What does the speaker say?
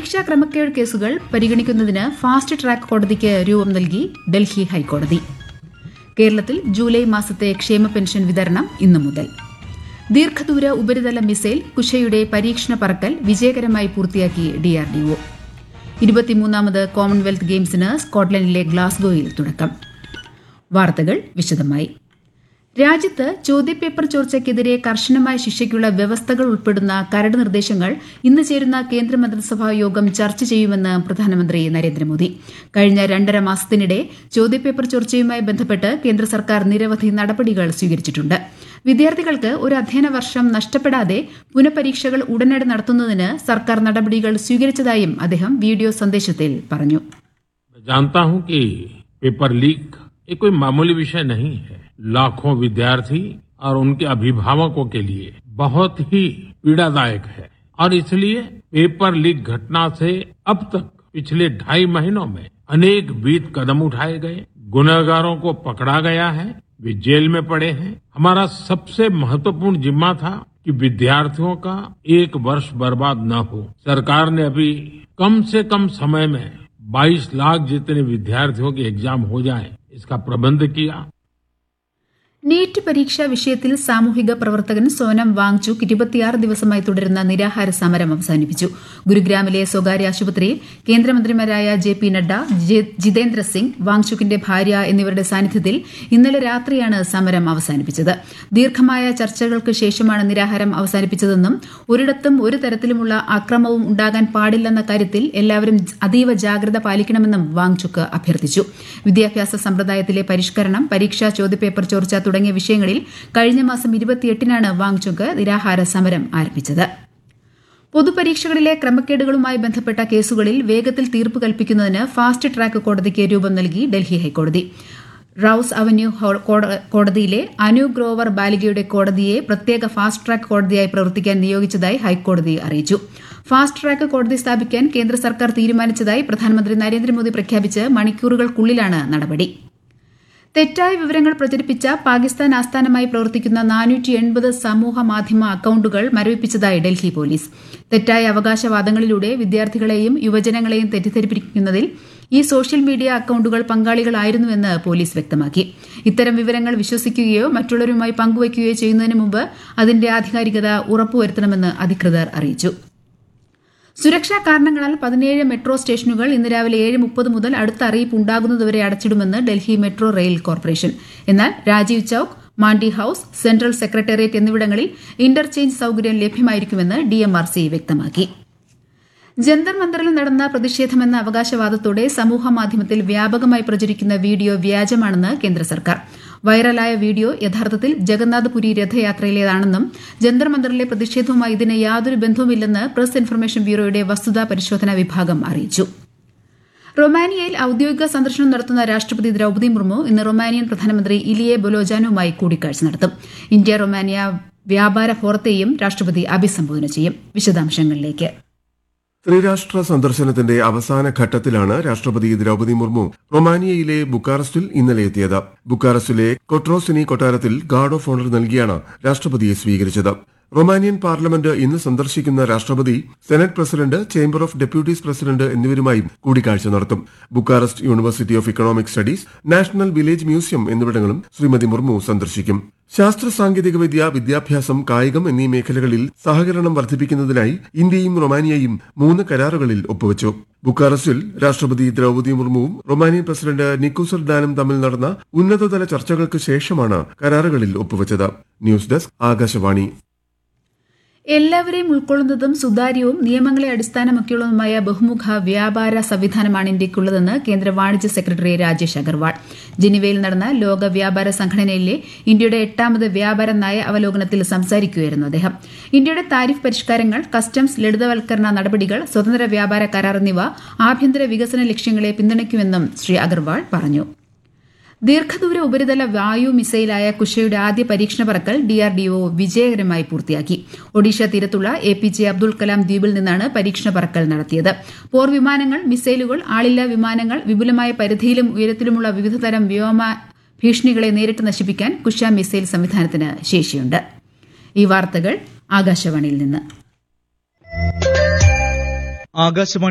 പരീക്ഷാ ക്രമക്കേട് കേസുകൾ പരിഗണിക്കുന്നതിന് ഫാസ്റ്റ് ട്രാക്ക് കോടതിക്ക് രൂപം നൽകി ഡൽഹി ഹൈക്കോടതി. കേരളത്തിൽ ജൂലൈ മാസത്തെ ക്ഷേമ പെൻഷൻ വിതരണം ഇന്നു മുതൽ. ദീർഘദൂര ഉപരിതല മിസൈൽ കുശയുടെ പരീക്ഷണ പറക്കൽ വിജയകരമായി പൂർത്തിയാക്കി DRDO. 23ാമത് കോമൺവെൽത്ത് ഗെയിംസിന് സ്കോട്ട്ലൻഡിലെ ഗ്ലാസ്ഗോയിൽ തുടക്കം. വാർത്തകൾ വിശദമായി. രാജ്യത്ത് ചോദ്യപേപ്പർ ചോർച്ചയ്ക്കെതിരെ കർശനമായ ശിക്ഷയ്ക്കുള്ള വ്യവസ്ഥകൾ ഉൾപ്പെടുന്ന കരട് നിർദ്ദേശങ്ങൾ ഇന്ന് ചേരുന്ന കേന്ദ്രമന്ത്രിസഭാ യോഗം ചർച്ച ചെയ്യുമെന്ന് പ്രധാനമന്ത്രി നരേന്ദ്രമോദി. കഴിഞ്ഞ 2.5 മാസത്തിനിടെ ചോദ്യപേപ്പർ ചോർച്ചയുമായി ബന്ധപ്പെട്ട് കേന്ദ്ര സർക്കാർ നിരവധി നടപടികൾ സ്വീകരിച്ചിട്ടുണ്ട്. വിദ്യാർത്ഥികൾക്ക് ഒരു അധ്യയന വർഷം നഷ്ടപ്പെടാതെ പുനഃപരീക്ഷകൾ ഉടനടി നടത്തുന്നതിന് സർക്കാർ നടപടികൾ സ്വീകരിച്ചതായും അദ്ദേഹം വീഡിയോ സന്ദേശത്തിൽ പറഞ്ഞു. जानता हूं कि पेपर लीक ये कोई मामूली विषय नहीं है. लाखों विद्यार्थी और उनके अभिभावकों के लिए बहुत ही पीड़ादायक है और इसलिए पेपर लीक घटना से अब तक पिछले 2.5 महीनों में अनेक विध कदम उठाए गए. गुनहगारों को पकड़ा गया है, वे जेल में पड़े हैं. हमारा सबसे महत्वपूर्ण जिम्मा था कि विद्यार्थियों का 1 वर्ष बर्बाद न हो. सरकार ने अभी कम से कम समय में 22 लाख जितने विद्यार्थियों के एग्जाम हो जाए इसका प्रबंध किया. നീറ്റ് പരീക്ഷാ വിഷയത്തിൽ സാമൂഹിക പ്രവർത്തകൻ സോനം വാങ്ചുക് 26 ദിവസമായി തുടരുന്ന നിരാഹാര സമരം അവസാനിപ്പിച്ചു. ഗുരുഗ്രാമിലെ സ്വകാര്യ ആശുപത്രിയിൽ കേന്ദ്രമന്ത്രിമാരായ JP നഡ്ഡ, ജിതേന്ദ്ര സിംഗ്, വാങ്ചുക്കിന്റെ ഭാര്യ എന്നിവരുടെ സാന്നിധ്യത്തിൽ ഇന്നലെ രാത്രിയാണ് സമരം അവസാനിപ്പിച്ചത്. ദീർഘമായ ചർച്ചകൾക്ക് ശേഷമാണ് നിരാഹാരം അവസാനിപ്പിച്ചതെന്നും ഒരിടത്തും ഒരു തരത്തിലുമുള്ള അക്രമവും ഉണ്ടാകാൻ പാടില്ലെന്ന കാര്യത്തിൽ എല്ലാവരും അതീവ ജാഗ്രത പാലിക്കണമെന്നും വാങ്ചുക് അഭ്യർത്ഥിച്ചു. വിദ്യാഭ്യാസ സമ്പ്രദായത്തിലെ പരിഷ്കരണം, പരീക്ഷാ ചോദ്യപേപ്പർ ചോർച്ച തുടങ്ങിയ വിഷയങ്ങളിൽ കഴിഞ്ഞ മാസം 28-നാണ് വാങ്ചുക് നിരാഹാര സമരം ആരംഭിച്ചത്. പൊതുപരീക്ഷകളിലെ ക്രമക്കേടുകളുമായി ബന്ധപ്പെട്ട കേസുകളിൽ വേഗത്തിൽ തീർപ്പ് കൽപ്പിക്കുന്നതിന് ഫാസ്റ്റ് ട്രാക്ക് കോടതിക്ക് രൂപം നൽകി ഡൽഹി ഹൈക്കോടതി. റൌസ് അവന്യൂ കോടതിയിലെ അനു ഗ്രോവർ ബാലികയുടെ കോടതിയെ പ്രത്യേക ഫാസ്റ്റ് ട്രാക്ക് കോടതിയായി പ്രവർത്തിക്കാൻ നിയോഗിച്ചതായി ഹൈക്കോടതി അറിയിച്ചു. ഫാസ്റ്റ് ട്രാക്ക് കോടതി സ്ഥാപിക്കാൻ കേന്ദ്ര സർക്കാർ തീരുമാനിച്ചതായി പ്രധാനമന്ത്രി നരേന്ദ്രമോദി പ്രഖ്യാപിച്ച് മണിക്കൂറുകൾക്കുള്ളിലാണ് നടപടി. തെറ്റായ വിവരങ്ങൾ പ്രചരിപ്പിച്ച പാകിസ്ഥാൻ ആസ്ഥാനമായി പ്രവർത്തിക്കുന്ന 480 സമൂഹ മാധ്യമ അക്കൌണ്ടുകൾ മരവിപ്പിച്ചതായി ഡൽഹി പോലീസ്. തെറ്റായ അവകാശവാദങ്ങളിലൂടെ വിദ്യാർത്ഥികളെയും യുവജനങ്ങളെയും തെറ്റിദ്ധരിപ്പിക്കുന്നതിൽ ഈ സോഷ്യൽ മീഡിയ അക്കൌണ്ടുകൾ പങ്കാളികളായിരുന്നുവെന്ന് പോലീസ് വ്യക്തമാക്കി. ഇത്തരം വിവരങ്ങൾ വിശ്വസിക്കുകയോ മറ്റുള്ളവരുമായി പങ്കുവയ്ക്കുകയോ ചെയ്യുന്നതിന് മുമ്പ് അതിന്റെ ആധികാരികത ഉറപ്പുവരുത്തണമെന്ന് അധികൃതർ അറിയിച്ചു. സുരക്ഷാ കാരണങ്ങളാൽ 17 മെട്രോ സ്റ്റേഷനുകൾ ഇന്ന് രാവിലെ 7:30 മുതൽ അടുത്ത അറിയിപ്പ് ഉണ്ടാകുന്നതുവരെ അടച്ചിടുമെന്ന് ഡൽഹി മെട്രോ റെയിൽ കോർപ്പറേഷൻ. എന്നാൽ Rajeev chowk, Mandi house, central secretariat എന്നിവിടങ്ങളിൽ ഇന്റർചേഞ്ച് സൌകര്യം ലഭ്യമായിരിക്കുമെന്ന് DMRC വ്യക്തമാക്കി. ജന്തർ മന്ദറിൽ നടന്ന പ്രതിഷേധമെന്ന അവകാശവാദത്തോടെ സമൂഹമാധ്യമത്തിൽ വ്യാപകമായി പ്രചരിക്കുന്ന വീഡിയോ വ്യാജമാണെന്ന് കേന്ദ്ര സർക്കാർ. വൈറലായ വീഡിയോ യഥാർത്ഥത്തിൽ ജഗന്നാഥപുരി രഥയാത്രയിലേതാണെന്നും ജന്തർ മന്ദറിലെ പ്രതിഷേധവുമായി ഇതിന് യാതൊരു ബന്ധവുമില്ലെന്ന് പ്രസ് ഇൻഫർമേഷൻ ബ്യൂറോയുടെ വസ്തുതാ പരിശോധനാ വിഭാഗം അറിയിച്ചു. റൊമാനിയയിൽ ഔദ്യോഗിക സന്ദർശനം നടത്തുന്ന രാഷ്ട്രപതി ദ്രൌപദി മുർമു ഇന്ന് റൊമാനിയൻ പ്രധാനമന്ത്രി ഇലിയെ ബൊലോജാനുമായി കൂടിക്കാഴ്ച നടത്തും. ഇന്ത്യ റൊമാനിയ വ്യാപാര ഫോറത്തെയും രാഷ്ട്രപതി അഭിസംബോധന ചെയ്യും. വിശദാംശങ്ങളിലേക്ക്. ത്രിരാഷ്ട്ര സന്ദർശനത്തിന്റെ അവസാന ഘട്ടത്തിലാണ് രാഷ്ട്രപതി ദ്രൌപദി മുർമു റൊമാനിയയിലെ ബുക്കാറസ്റ്റിൽ ഇന്നലെ എത്തിയത്. ബുക്കാറസ്റ്റിലെ കൊട്രോസിനി കൊട്ടാരത്തിൽ ഗാർഡ് ഓഫ് ഓണർ നൽകിയാണ് രാഷ്ട്രപതിയെ സ്വീകരിച്ചത്. റൊമാനിയൻ പാർലമെന്റ് ഇന്ന് സന്ദർശിക്കുന്ന രാഷ്ട്രപതി senate president, chamber of deputies president എന്നിവരുമായും കൂടിക്കാഴ്ച നടത്തും. Bucharest university of economic studies, national village museum എന്നിവിടങ്ങളും Shrimati Murmu സന്ദർശിക്കും. ശാസ്ത്ര സാങ്കേതികവിദ്യ, വിദ്യാഭ്യാസം, കായികം എന്നീ മേഖലകളിൽ സഹകരണം വർദ്ധിപ്പിക്കുന്നതിനായി ഇന്ത്യയും റൊമാനിയയും 3 കരാറുകളിൽ ഒപ്പുവച്ചു. ബുക്കാറസ്റ്റിൽ രാഷ്ട്രപതി ദ്രൌപദി മുർമുവും റൊമാനിയൻ പ്രസിഡന്റ് നിക്കു സർദാനും തമ്മിൽ നടന്ന ഉന്നതതല ചർച്ചകൾക്ക് ശേഷമാണ് കരാറുകളിൽ ഒപ്പുവച്ചത്. News desk, Akashvani. എല്ലാവരെയും ഉൾക്കൊള്ളുന്നതും സുതാര്യവും നിയമങ്ങളെ അടിസ്ഥാനമാക്കിയുള്ളതുമായ ബഹുമുഖ വ്യാപാര സംവിധാനമാണ് ഇന്ത്യയ്ക്കുള്ളതെന്ന് കേന്ദ്ര വാണിജ്യ സെക്രട്ടറി രാജേഷ് അഗർവാൾ. ജനീവയിൽ നടന്ന ലോക വ്യാപാര സംഘടനയിലെ ഇന്ത്യയുടെ 8ാമത് വ്യാപാര നയ അവലോകനത്തിൽ സംസാരിക്കുകയായിരുന്നു അദ്ദേഹം. ഇന്ത്യയുടെ താരിഫ് പരിഷ്കാരങ്ങൾ, കസ്റ്റംസ് ലളിതവൽക്കരണ നടപടികൾ, സ്വതന്ത്ര വ്യാപാര കരാർ എന്നിവ ആഭ്യന്തര വികസന ലക്ഷ്യങ്ങളെ പിന്തുണയ്ക്കുമെന്നും ശ്രീ അഗർവാൾ പറഞ്ഞു. ദീർഘദൂര ഉപരിതല വായു മിസൈലായ കുശയുടെ ആദ്യ പരീക്ഷണ പറക്കൽ DRDO വിജയകരമായി പൂർത്തിയാക്കി. ഒഡീഷ തീരത്തുള്ള APJ അബ്ദുൽ കലാം ദ്വീപിൽ നിന്നാണ് പരീക്ഷണ പറക്കൽ നടത്തിയത്. പോർ വിമാനങ്ങൾ, മിസൈലുകൾ, ആളില്ലാ വിമാനങ്ങൾ, വിപുലമായ പരിധിയിലും ഉയരത്തിലുമുള്ള വിവിധതരം വ്യോമ ഭീഷണികളെ നേരിട്ട് നശിപ്പിക്കാൻ കുശ മിസൈൽ സംവിധാനത്തിന് ശേഷിയുണ്ട്. ഈ വാർത്തകൾ ആകാശവാണിയിൽ നിന്ന്.